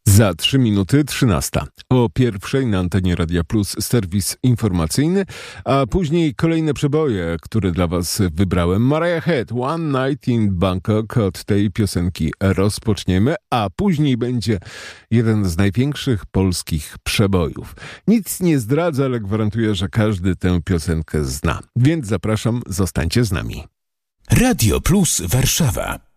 Za 3 minuty 13. O pierwszej na antenie Radia Plus serwis informacyjny, a później kolejne przeboje, które dla Was wybrałem. Mariah Head, One Night in Bangkok. Od tej piosenki rozpoczniemy, a później będzie jeden z największych polskich przebojów. Nic nie zdradzę, ale gwarantuję, że każdy tę piosenkę zna. Więc zapraszam, zostańcie z nami. Radio Plus Warszawa.